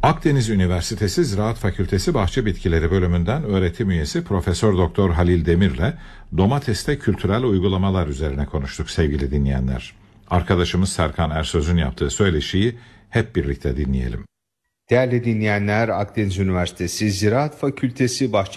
Akdeniz Üniversitesi Ziraat Fakültesi Bahçe Bitkileri bölümünden öğretim üyesi Profesör Doktor Halil Demir'le domateste kültürel uygulamalar üzerine konuştuk sevgili dinleyenler. Arkadaşımız Serkan Ersöz'ün yaptığı söyleşiyi hep birlikte dinleyelim. Değerli dinleyenler, Akdeniz Üniversitesi Ziraat Fakültesi Bahçe